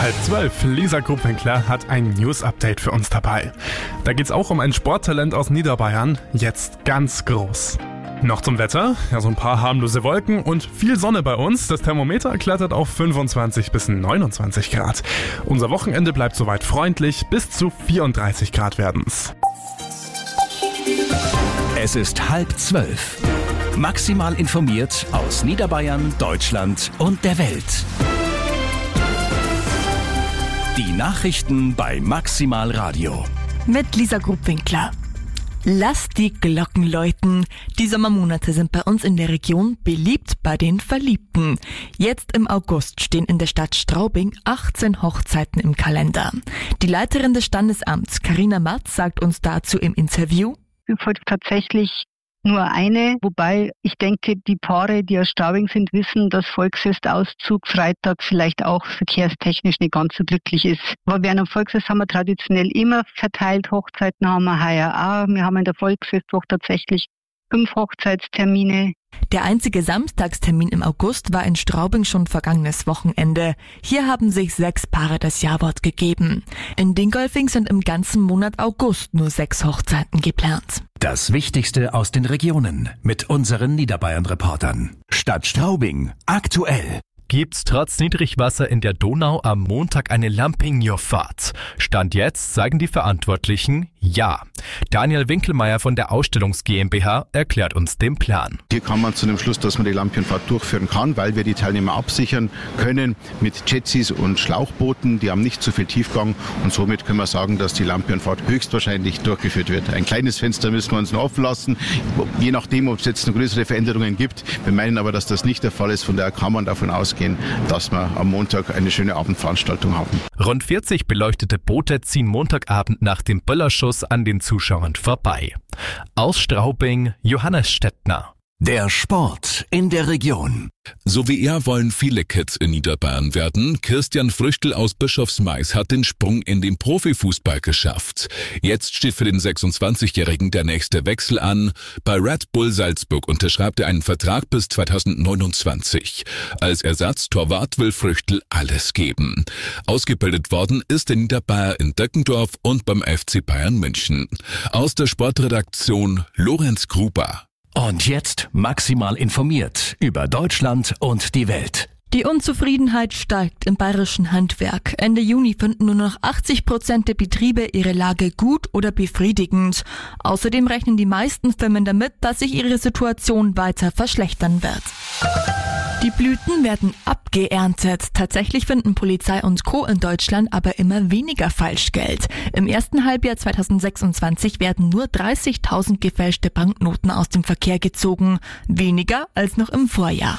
11:30. Lisa Grubwinkler hat ein News-Update für uns dabei. Da geht's auch um ein Sporttalent aus Niederbayern, jetzt ganz groß. Noch zum Wetter, so ein paar harmlose Wolken und viel Sonne bei uns. Das Thermometer klettert auf 25 bis 29 Grad. Unser Wochenende bleibt soweit freundlich, bis zu 34 Grad werden's. Es ist 11:30. Maximal informiert aus Niederbayern, Deutschland und der Welt. Die Nachrichten bei Maximal Radio. Mit Lisa Grubwinkler. Lasst die Glocken läuten. Die Sommermonate sind bei uns in der Region beliebt bei den Verliebten. Jetzt im August stehen in der Stadt Straubing 18 Hochzeiten im Kalender. Die Leiterin des Standesamts, Carina Matz, sagt uns dazu im Interview: Es folgt tatsächlich nur eine, wobei ich denke, die Paare, die aus Straubing sind, wissen, dass Volksfestauszug Freitag vielleicht auch verkehrstechnisch nicht ganz so glücklich ist. Aber während am Volksfest haben wir traditionell immer verteilt, Hochzeiten haben wir heuer auch. Wir haben in der Volksfestwoche tatsächlich 5 Hochzeitstermine. Der einzige Samstagstermin im August war in Straubing schon vergangenes Wochenende. Hier haben sich 6 Paare das Jawort gegeben. In Dingolfing sind im ganzen Monat August nur 6 Hochzeiten geplant. Das Wichtigste aus den Regionen mit unseren Niederbayern-Reportern. Stadt Straubing, aktuell. Gibt's trotz Niedrigwasser in der Donau am Montag eine Lampignierfahrt? Stand jetzt sagen die Verantwortlichen ja. Daniel Winkelmeier von der Ausstellungs GmbH erklärt uns den Plan. Hier kann man zu dem Schluss, dass man die Lampignierfahrt durchführen kann, weil wir die Teilnehmer absichern können mit Jetskis und Schlauchbooten. Die haben nicht so viel Tiefgang und somit können wir sagen, dass die Lampignierfahrt höchstwahrscheinlich durchgeführt wird. Ein kleines Fenster müssen wir uns noch offen lassen, je nachdem, ob es jetzt noch größere Veränderungen gibt. Wir meinen aber, dass das nicht der Fall ist. Von daher kann man davon ausgehen, dass wir am Montag eine schöne Abendveranstaltung haben. Rund 40 beleuchtete Boote ziehen Montagabend nach dem Böllerschuss an den Zuschauern vorbei. Aus Straubing, Johannes Stettner. Der Sport in der Region. So wie er wollen viele Kids in Niederbayern werden. Christian Früchtl aus Bischofsmais hat den Sprung in den Profifußball geschafft. Jetzt steht für den 26-Jährigen der nächste Wechsel an. Bei Red Bull Salzburg unterschreibt er einen Vertrag bis 2029. Als Ersatztorwart will Früchtl alles geben. Ausgebildet worden ist der Niederbayer in Deckendorf und beim FC Bayern München. Aus der Sportredaktion Lorenz Gruber. Und jetzt maximal informiert über Deutschland und die Welt. Die Unzufriedenheit steigt im bayerischen Handwerk. Ende Juni finden nur noch 80% der Betriebe ihre Lage gut oder befriedigend. Außerdem rechnen die meisten Firmen damit, dass sich ihre Situation weiter verschlechtern wird. Die Blüten werden abgeerntet. Tatsächlich finden Polizei und Co. in Deutschland aber immer weniger Falschgeld. Im ersten Halbjahr 2026 werden nur 30.000 gefälschte Banknoten aus dem Verkehr gezogen. Weniger als noch im Vorjahr.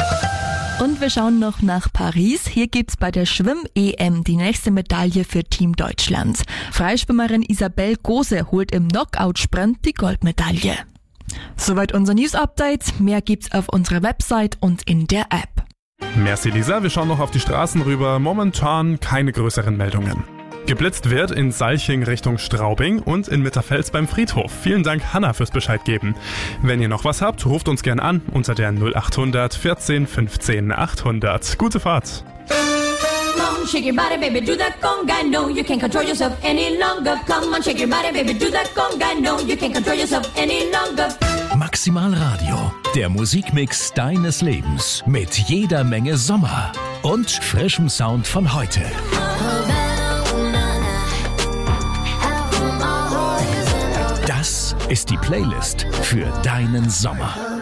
Und wir schauen noch nach Paris. Hier gibt's bei der Schwimm-EM die nächste Medaille für Team Deutschland. Freischwimmerin Isabel Gose holt im Knockout-Sprint die Goldmedaille. Soweit unser News-Update. Mehr gibt's auf unserer Website und in der App. Merci Lisa, wir schauen noch auf die Straßen rüber. Momentan keine größeren Meldungen. Geblitzt wird in Salching Richtung Straubing und in Mitterfels beim Friedhof. Vielen Dank, Hanna, fürs Bescheid geben. Wenn ihr noch was habt, ruft uns gern an unter der 0800 14 15 800. Gute Fahrt! Come on, shake your body, baby, do that conga. No, you can't control yourself any longer. Come on, shake your body, baby, do that conga. No, you can't control yourself any longer. Maximal Radio, der Musikmix deines Lebens mit jeder Menge Sommer und frischem Sound von heute. Das ist die Playlist für deinen Sommer.